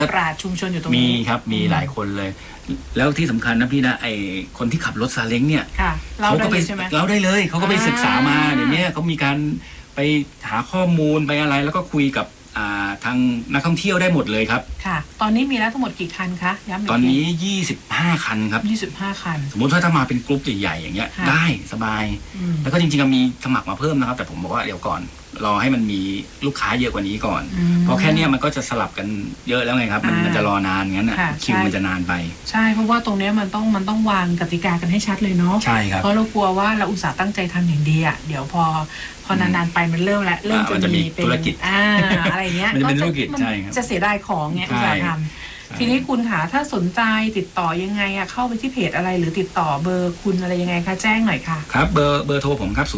ปราชญ์ชุมชนอยู่ตรงมีนี้ครับมีหลายคนเลย แล้วที่สำคัญนะพี่นะไอคนที่ขับรถซาเล้งเนี่ยเขาก็ไปเล่าได้เลยเขาก็ไปศึกษามาเดี๋ยวนี้เขามีการไปหาข้อมูลไปอะไรแล้วก็คุยกับทางนักท่องเที่ยวได้หมดเลยครับค่ะตอนนี้มีแล้วทั้งหมดกี่คันคะย้ำอีกทีตอนนี้25คันครับ 25คันสมมติถ้ามาเป็นกลุ่มใหญ่ๆอย่างเงี้ยได้สบายแล้วก็จริงๆมีสมัครมาเพิ่มนะครับแต่ผมบอกว่าเดี๋ยวก่อนรอให้มันมีลูกค้าเยอะกว่านี้ก่อนเพราะแค่นี้มันก็จะสลับกันเยอะแล้วไงครับมันจะรอนานงั้นคิวมันจะนานไปใช่เพราะว่าตรงนี้มันต้องวางกติกากันให้ชัดเลยเนาะใช่ครับเพราะเรากลัวว่าเราอุตส่าห์ตั้งใจทำอย่างดีอ่ะเดี๋ยวพอนานๆไปมันเริ่มจะมีเป็นธุรกิจอะไรเงี้ยมันเป็นธุรกิจใช่ครับจะเสียดายของเงี้ยอุตส่าห์ทำทีนี้คุณค่ะถ้าสนใจติดต่อยังไงเข้าไปที่เพจอะไรหรือติดต่อเบอร์คุณอะไรยังไงคะแจ้งหน่อยค่ะครับเบอร์โทรผมครับ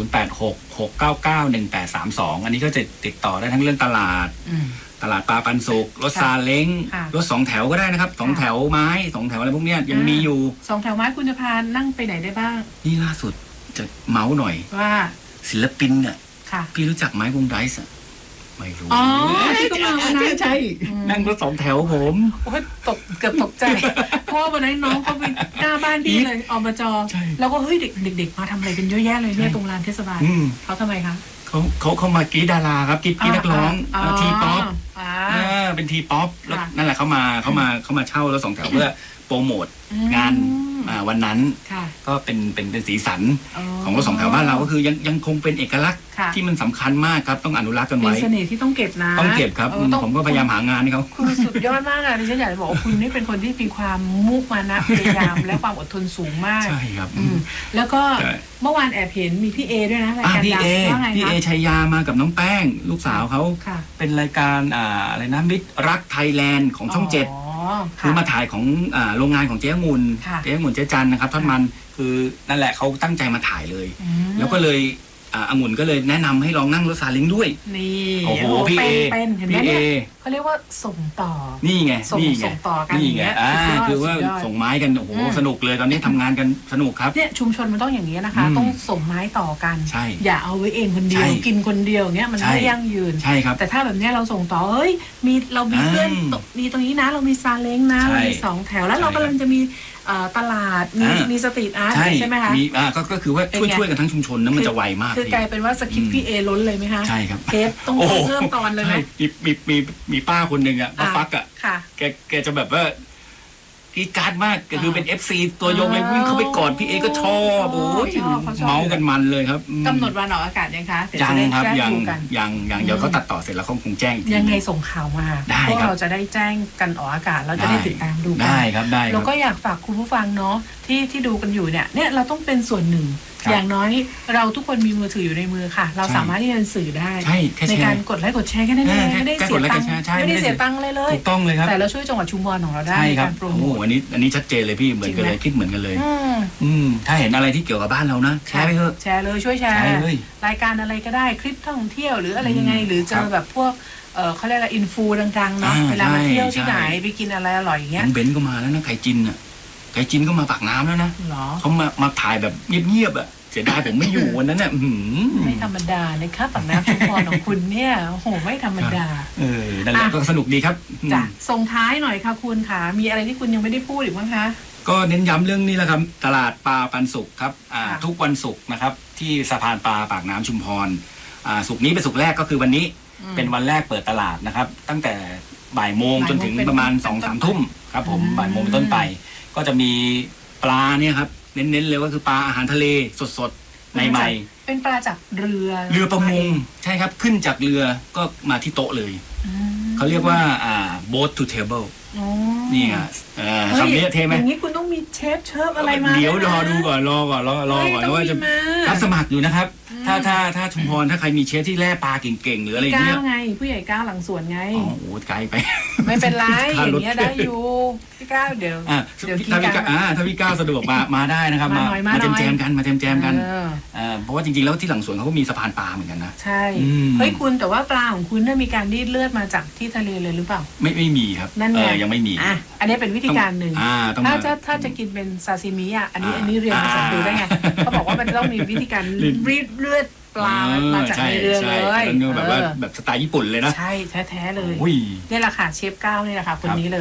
0866991832อันนี้ก็จะติดต่อได้ทั้งเรื่องตลาดปลาปันสุกรถซาเล้งรถ2แถวก็ได้นะครับ2แถวไม้2แถวอะไรพวกเนี้ยยังมีอยู่ 2แถวไม้คุณจะพานั่งไปไหนได้บ้างนี่ล่าสุดจะเมาส์หน่อยว่าศิลปินเนี่ยพี่รู้จักไหมวงไดซ์ไม่รู้อ๋อที่ก็มาวันนั้นใช่นั่งรถ2แถวผมโอ้ยเกือบตกใจเพราะวันนั้นน้องเขาไปหน้าบ้านพี่เลยอบจแล้วก็เฮ้ยเด็กมาทำอะไรกันเยอะแยะเลยเนี่ยตรงลานเทศบาลเขาทำไมคะเขามากรีดดาราครับกรีดนักร้องทีป๊อปเป็นทีป๊อปแล้วนั่นแหละเขามาเช่ารถ2แถวเพื่อโปรโมทงานวันนั้นก็เป็นสีสันของรถ2แถวบ้านเราก็คือยังคงเป็นเอกลักษณ์ที่มันสำคัญมากครับต้องอนุรักษ์กันไว้เป็นเสน่ห์ที่ต้องเก็บนะต้องเก็บครับผมก็พยายามหางานให้เขาคือสุดยอดมากเลยดิฉันอยากจะบอกว่าคุณนี่เป็นคนที่มีความมุมานะพยายามและความอดทนสูงมากใช่ครับแล้วก็เมื่อวานแอบเห็นมีพี่เอด้วยนะรายการดังว่าไงคะพี่เอชัยยามากับน้องแป้งลูกสาวเขาเป็นรายการอะไรนะมิตรรักไทยแลนด์ของช่อง7คือมาถ่ายของโรงงานของเจ๊องุ่นเจ๊จันนะครับท่านมันคือนั่นแหละเขาตั้งใจมาถ่ายเลยแล้วก็เลยองุ่นก็เลยแนะนำให้ลองนั่งรถซาเล้งด้วยนี่โอ้โหพี่เอเขาเรียกว่าส่งต่อนี่ไงส่งต่อกันนี่ไงคือว่าส่งไม้กันโอ้โหสนุกเลยตอนนี้ทำงานกันสนุกครับเนี่ยชุมชนมันต้องอย่างนี้นะคะต้องส่งไม้ต่อกันอย่าเอาไว้เองคนเดียวกินคนเดียวเนี้ยมันไม่ยั่งยืนใช่ครับแต่ถ้าแบบนี้เราส่งต่อเฮ้ยเรามีเพื่อนมีตรงนี้นะเรามีซาเล้งนะเรามี2แถวแล้วเรากำลังจะมีตลาดมีสตรีทอาร์ตใช่ไหมคะก็คือว่าช่วยกันทั้งชุมชนนั้นมันจะไวมากคือกลายเป็นว่าสคริปต์พี่เอล้นเลยไหมคะใช่ครับเทปต้องเพิ่มตอนเลยไหมมีป้าคนหนึ่งป้าฟักแกจะแบบว่าพี่การ์ดมากก็คือเป็น FC ตัวยงเลยวิ่งเข้าไปกอดพี่เอก็ชอบโอ้ยเมากันมันเลยครับกำหนดวันออกอากาศยังคะยังครับยังเดี๋ยวเขาตัดต่อเสร็จแล้วเขาคงแจ้งยังไงส่งข่าวมาพวกเราจะได้แจ้งกันออกอากาศเราจะได้ติดตามดูกันได้ครับได้แล้วก็อยากฝากคุณผู้ฟังเนาะที่ดูกันอยู่เนี่ยเราต้องเป็นส่วนหนึ่งอย่างน้อยเราทุกคนมีมือถืออยู่ในมือค่ะเราสามารถที่จะสื่อได้ในการกดไลค์กดแชร์แค่นั้นเองไม่ได้เสียตังค์เลยถูกต้องเลยครับแต่เราช่วยจังหวัดชุมพรของเราได้การโปรโมทอันนี้ชัดเจนเลยพี่เหมือนกันเลยคิดเหมือนกันเลยถ้าเห็นอะไรที่เกี่ยวกับบ้านเรานะแชร์ไปเถอะแชร์เลยช่วยแชร์รายการอะไรก็ได้คลิปท่องเที่ยวหรืออะไรยังไงหรือเจอแบบพวกเขาเรียกอะไรอินฟูดังๆเนาะเวลามาเที่ยวที่ไหนไปกินอะไรอร่อยอย่างเงี้ยเบนก็มาแล้วนะไก่จินอ่ะไก่จินก็มาปากน้ำแล้วนะเขามาถ่ายแบบเงียบๆอ่ะเสียดายผมไม่อยู่วันนั้นน่ะไม่ธรรมดาเลยครับปากน้ำชุมพรของคุณเนี่ยโอ้โหไม่ธรรมดานั่นแหละก็สนุกดีครับจ้ะส่งท้ายหน่อยค่ะคุณค่ะมีอะไรที่คุณยังไม่ได้พูดอีกบ้างคะก็เน้นย้ำเรื่องนี้แหละครับตลาดปลาปันสุกครับทุกวันศุกร์นะครับที่สะพานปลาปากน้ำชุมพรศุกร์นี้เป็นศุกร์แรกก็คือวันนี้เป็นวันแรกเปิดตลาดนะครับตั้งแต่บ่ายโมงจนถึงประมาณ 2-3 ทุ่มครับผมบ่ายโมงเป็นต้นไปก็จะมีปลาเนี่ยครับเน้นๆเลยว่าคือปลาอาหารทะเลสดๆใหม่ๆเป็นปลาจากเรือประมงใช่ครับขึ้นจากเรือก็มาที่โต๊ะเลยเขาเรียกว่าboat to table นี่อ่ะคำนี้เท่ไหมอย่างนี้คุณต้องมีเชฟอะไรมาเดี๋ยวรอดูก่อนรอก่อนว่าจะรับสมัครอยู่นะครับถ้าชุมพรถ้าใครมีเชฟที่แล่ปลาเก่งๆหรืออะไรเงี้ยไงผู้ใหญ่ก้าวหลังสวนไงโอ้โหไกลไปไม่เป็นไรอย่างเงี้ยได้อยู่พี่ก้าวเดี๋ยวถ้าพี่ก้าวสะดวกมาได้นะครับมาแจมกันเพราะว่าจริงๆแล้วที่หลังสวนเขาก็มีสะพานปลาเหมือนกันนะใช่เฮ้ยคุณแต่ว่าปลาของคุณได้มีการรีดเลือดมาจากที่ทะเลเลยหรือเปล่าไม่มีครับนั่นไงยังไม่มีอันนี้เป็นวิธีการหนึ่งถ้าจะกินเป็นซาซิมิอันนี้เรียนมาจากดูได้ไงเขาบอกว่ามันต้องมีวิธีการรีดเลือดปลามาจากในเรือเลยแบบว่าแบบสไตล์ญี่ปุ่นเลยนะใช่แท้ๆเลยนี่แหละค่ะเชฟก้าวนี่แหละค่ะคนนี้เลย